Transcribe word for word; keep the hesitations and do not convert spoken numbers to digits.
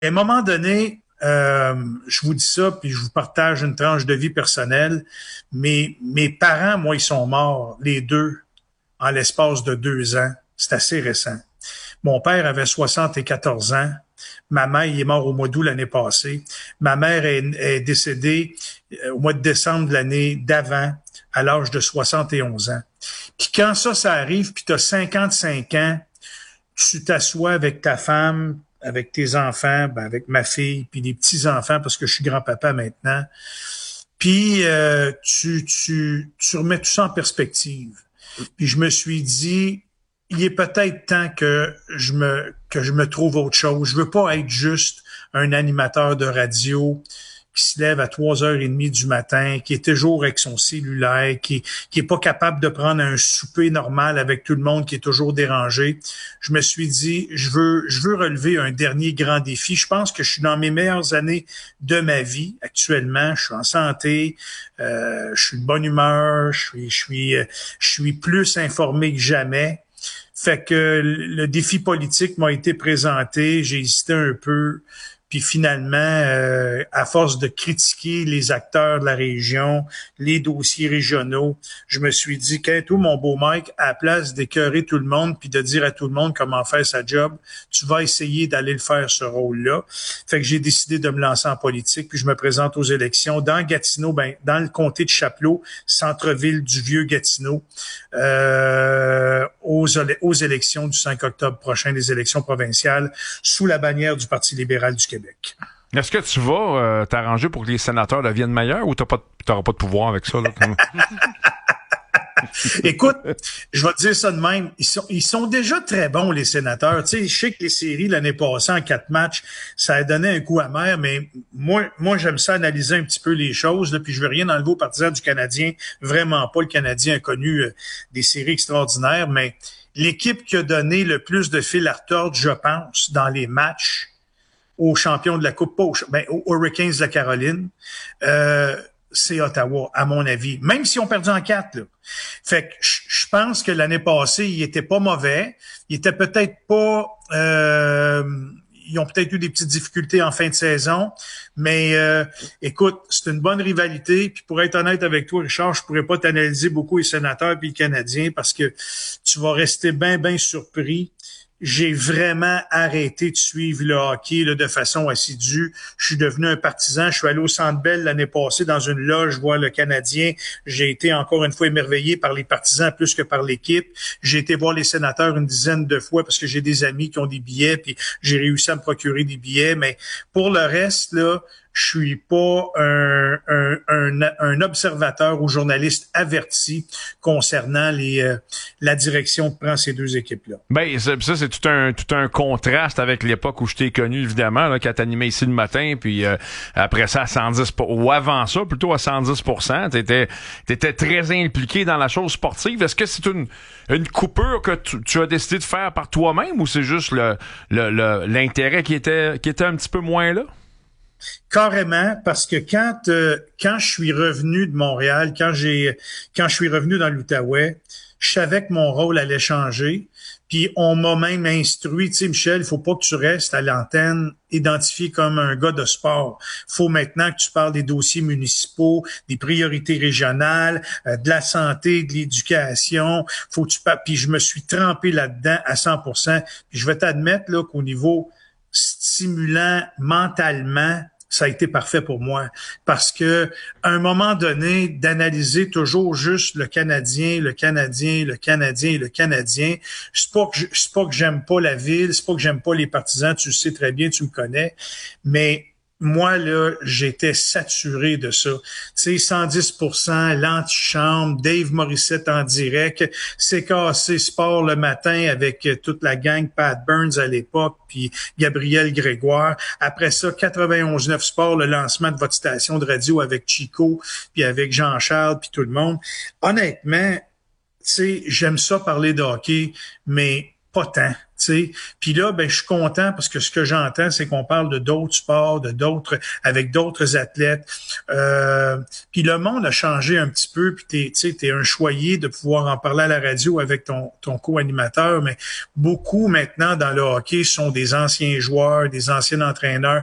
à un moment donné, euh, je vous dis ça, puis je vous partage une tranche de vie personnelle. Mais mes parents, moi, ils sont morts, les deux, en l'espace de deux ans. C'est assez récent. Mon père avait soixante-quatorze ans. Ma mère, il est mort au mois d'août l'année passée. Ma mère est, est décédée au mois de décembre de l'année d'avant, à l'âge de soixante et onze ans. Puis quand ça, ça arrive, puis tu as cinquante-cinq ans, tu t'assois avec ta femme, avec tes enfants, ben avec ma fille, puis les petits-enfants, parce que je suis grand-papa maintenant. Puis euh, tu, tu, tu remets tout ça en perspective. Puis je me suis dit, il est peut-être temps que je me que je me trouve autre chose. Je veux pas être juste un animateur de radio qui se lève à trois heures trente du matin, qui est toujours avec son cellulaire, qui qui est pas capable de prendre un souper normal avec tout le monde, qui est toujours dérangé. Je me suis dit, je veux je veux relever un dernier grand défi. Je pense que je suis dans mes meilleures années de ma vie actuellement. Je suis en santé, euh, je suis de bonne humeur, je suis je suis je suis plus informé que jamais. Fait que le défi politique m'a été présenté, j'ai hésité un peu, puis finalement, euh, à force de critiquer les acteurs de la région, les dossiers régionaux, je me suis dit, qu'est tout mon beau Mike, à la place d'écœurer tout le monde puis de dire à tout le monde comment faire sa job, tu vas essayer d'aller le faire ce rôle-là. Fait que j'ai décidé de me lancer en politique, puis je me présente aux élections dans Gatineau, ben dans le comté de Chapleau, centre-ville du vieux Gatineau, euh, aux, aux élections du cinq octobre prochain, les élections provinciales, sous la bannière du Parti libéral du Québec. Est-ce que tu vas euh, t'arranger pour que les sénateurs deviennent meilleurs ou t'as pas, t'auras pas de pouvoir avec ça? Là, comme... Écoute, je vais te dire ça de même. Ils sont, ils sont déjà très bons, les sénateurs. Tu sais, je sais que les séries, l'année passée, en quatre matchs, ça a donné un coup amer, mais moi, moi, j'aime ça analyser un petit peu les choses, là, puis je veux rien enlever aux partisans du Canadien. Vraiment pas. Le Canadien a connu euh, des séries extraordinaires, mais l'équipe qui a donné le plus de fil à retordre, je pense, dans les matchs aux champions de la Coupe, pas aux, ben, aux Hurricanes de la Caroline, euh, c'est Ottawa, à mon avis. Même si on perdu en quatre, là. Fait que je pense que l'année passée, il était pas mauvais. Il était peut-être pas... Euh, ils ont peut-être eu des petites difficultés en fin de saison. Mais euh, écoute, c'est une bonne rivalité. Puis pour être honnête avec toi, Richard, je pourrais pas t'analyser beaucoup les sénateurs puis les Canadiens parce que tu vas rester bien, bien surpris. J'ai vraiment arrêté de suivre le hockey là, de façon assidue. Je suis devenu un partisan. Je suis allé au Centre Bell l'année passée dans une loge voir le Canadien. J'ai été encore une fois émerveillé par les partisans plus que par l'équipe. J'ai été voir les sénateurs une dizaine de fois parce que j'ai des amis qui ont des billets puis j'ai réussi à me procurer des billets. Mais pour le reste, là, je suis pas un, un, un, un observateur ou journaliste averti concernant les euh, la direction que prend ces deux équipes-là. Ben, ça, ça c'est tout un tout un contraste avec l'époque où je t'ai connu, évidemment, là, quand t'animais ici le matin, puis euh, après ça à cent dix pour cent, ou avant ça, plutôt à cent dix pour cent, t'étais, t'étais très impliqué dans la chose sportive. Est-ce que c'est une, une coupure que tu, tu as décidé de faire par toi-même ou c'est juste le, le, le l'intérêt qui était qui était un petit peu moins là? Carrément, parce que quand euh, quand je suis revenu de Montréal, quand j'ai quand je suis revenu dans l'Outaouais, je savais que mon rôle allait changer. Puis on m'a même instruit, tu sais, Michel, il faut pas que tu restes à l'antenne identifié comme un gars de sport. Faut maintenant que tu parles des dossiers municipaux, des priorités régionales, euh, de la santé, de l'éducation. Faut que tu parles. Puis je me suis trempé là-dedans à cent pour cent. Puis je vais t'admettre là qu'au niveau stimulant mentalement, ça a été parfait pour moi. Parce que, à un moment donné, d'analyser toujours juste le Canadien, le Canadien, le Canadien, le Canadien, c'est pas que je, c'est pas que j'aime pas la ville, c'est pas que j'aime pas les partisans, tu le sais très bien, tu me connais, mais moi, là, j'étais saturé de ça. Tu sais, cent dix pour cent, l'antichambre, Dave Morissette en direct, C K C Sport le matin avec toute la gang, Pat Burns à l'époque, puis Gabriel Grégoire. Après ça, quatre-vingt-onze neuf Sport, le lancement de votre station de radio avec Chico, puis avec Jean-Charles, puis tout le monde. Honnêtement, tu sais, j'aime ça parler de hockey, mais pas tant. Tu sais. Puis là, ben je suis content parce que ce que j'entends, c'est qu'on parle de d'autres sports, de d'autres, avec d'autres athlètes. Euh, puis le monde a changé un petit peu. Puis t'es, tu sais, t'es un choyé de pouvoir en parler à la radio avec ton ton co-animateur. Mais beaucoup maintenant dans le hockey sont des anciens joueurs, des anciens entraîneurs.